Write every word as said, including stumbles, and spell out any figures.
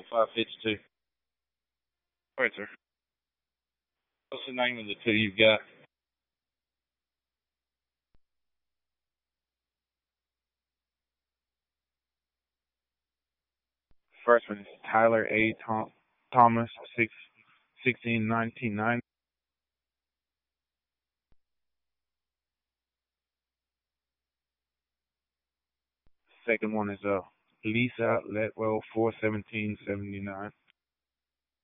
five fifty-two. All right, sir. What's the name of the two you've got? First one is Tyler A. Tom- Thomas, six, sixteen nineteen ninety. Second one is uh, Lisa Letwell, four seventeen seventy nine.